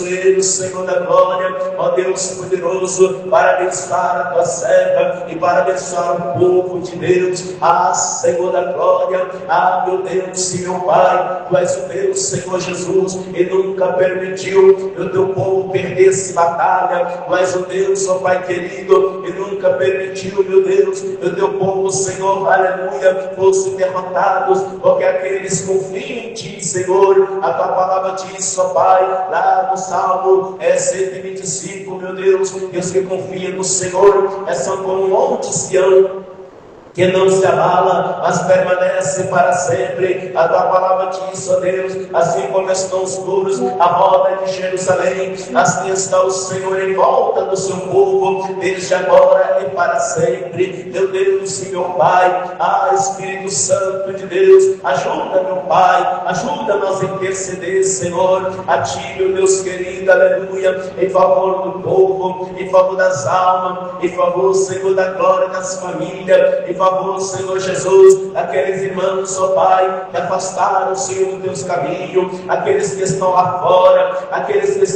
Senhor da glória, ó Deus poderoso, para abençoar a tua serva e para abençoar o povo de Deus. Senhor da glória, meu Deus e meu Pai, tu és o Deus, Senhor Jesus, e nunca permitiu que o teu povo perdesse batalha. Tu és o Deus, ó Pai querido, e nunca permitiu, meu Deus, que o teu povo, Senhor, aleluia, fosse derrotados, porque aqueles confiam em ti, Senhor. A tua palavra diz, ó Pai, lá no Salmo 125, meu Deus, Deus que confia no Senhor, são como um monte Sião, que não se abala, mas permanece para sempre. A tua palavra diz, ó Deus, assim como estão os muros à roda de Jerusalém, assim está o Senhor em volta do seu povo, desde agora e para sempre. Meu Deus e meu Pai, Espírito Santo de Deus, ajuda, meu Pai, ajuda-nos a interceder, Senhor, a ti, meu Deus querido, aleluia, em favor do povo, em favor das almas, em favor, Senhor, da glória das famílias, em favor, Senhor Jesus, aqueles irmãos, ó Pai, que afastaram, Senhor, do teus caminhos, aqueles que estão lá fora, aqueles que